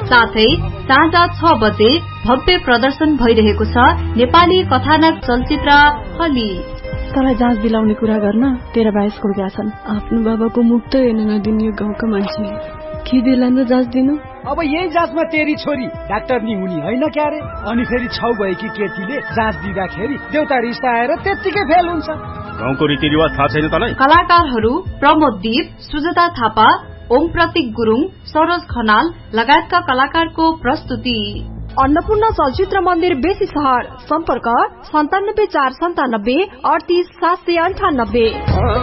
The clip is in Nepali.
साथै साँझ 6 बजे भव्य प्रदर्शन भइरहेको छ नेपाली कथानक चलचित्र हली। तँलाई जाँच दिलाउने कुरा गर्न 13-22 खुल्का छन्। आफ्नो बाबाको मुख त हेर्न नदिने गाउँका मान्छेले के दिलान जाँच दिनु? अब यही जाँचमा तेरी छोरी डाक्टर नि हुने होइन क्यारे। अनि फेरि छौ भएकी केटीले जाँच दिँदाखेरि देउता रिस्ता आएर त्यत्तिकै फेल हुन्छ। गाउँको रीतिरिवाज थाहा छैन तँलाई? कलाकारहरू प्रमोद दीप, सुजता थापा, ओम प्रतीक गुरुङ, सरोज खनाल लगायतका कलाकारको प्रस्तुति। अन्नपूर्ण चलचित्र मन्दिर बेसी सहर। सम्पर्क 97 497 38 798।